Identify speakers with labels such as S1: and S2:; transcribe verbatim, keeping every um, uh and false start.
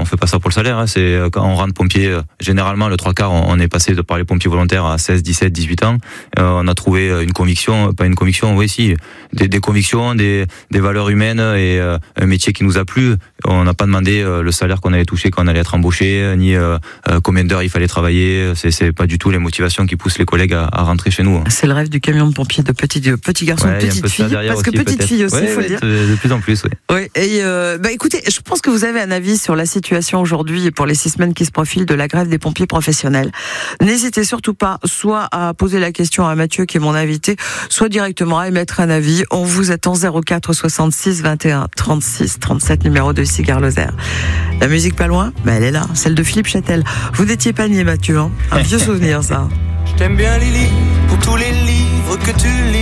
S1: on fait pas ça pour le salaire. Hein. C'est quand on rentre pompier, euh, généralement le trois quarts, on, on est passé de par les pompiers volontaires à seize, dix-sept, dix-huit ans. Euh, on a trouvé une conviction, pas une conviction, oui si, des, des convictions, des, des valeurs humaines et euh, un métier qui nous a plu. On n'a pas demandé euh, le salaire qu'on allait toucher quand on allait être embauché, ni euh, euh, combien d'heures il fallait travailler. C'est, c'est pas du tout les motivations qui poussent les collègues à, à rentrer chez nous. Hein.
S2: C'est le rêve du camion de pompier de petit, de petit garçon,
S1: ouais,
S2: de petite fille, parce que
S1: aussi,
S2: petite
S1: peut-être.
S2: fille aussi, il
S1: ouais,
S2: faut
S1: ouais,
S2: le dire.
S1: De plus en plus, oui.
S2: Oui. Et euh, bah écoutez, je pense que vous avez un avis sur la situation aujourd'hui et pour les six semaines qui se profilent de la grève des pompiers professionnels. N'hésitez surtout pas, soit à poser la question à Mathieu qui est mon invité, soit directement à émettre un avis. On vous attend zéro quatre soixante-six vingt et un trente-six trente-sept, numéro de Cigare Lozère. La musique pas loin, bah elle est là, celle de Philippe Châtel. Vous n'étiez pas nié, Mathieu, hein. Un vieux souvenir ça.
S3: Je t'aime bien Lily, pour tous les livres que tu lis.